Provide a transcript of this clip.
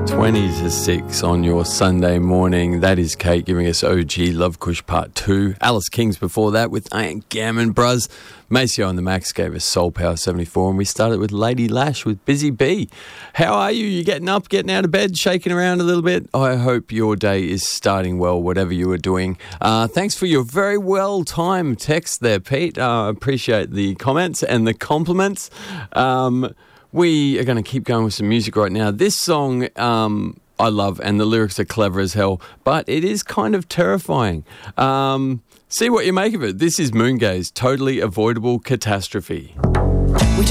20 to 6 on your Sunday morning. That is Kate giving us OG Love Kush Part 2. Alice Kings before that with I Ain't Gammon Bruz. Maceo and the Max gave us Soul Power 74, and we started with Lady Lash with Busy Bee. How are you? You getting up, getting out of bed, shaking around a little bit? I hope your day is starting well, whatever you are doing. Thanks for your very well-timed text there, Pete. Appreciate the comments and the compliments. We are going to keep going with some music right now. This song I love, and the lyrics are clever as hell, but it is kind of terrifying. See what you make of it. This is Moongaze, Totally Avoidable Catastrophe.